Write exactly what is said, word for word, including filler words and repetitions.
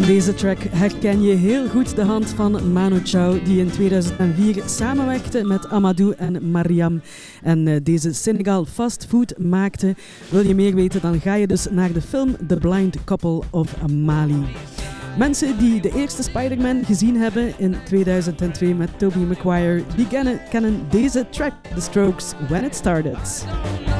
deze track herken je heel goed de hand van Manu Chao, die in tweeduizend vier samenwerkte met Amadou en Mariam en uh, deze Senegal fast food maakte. Wil je meer weten, dan ga je dus naar de film The Blind Couple of Mali. Mensen die de eerste Spider-Man gezien hebben in tweeduizend twee met Tobey Maguire, die kennen, kennen deze track, The Strokes, When It Started.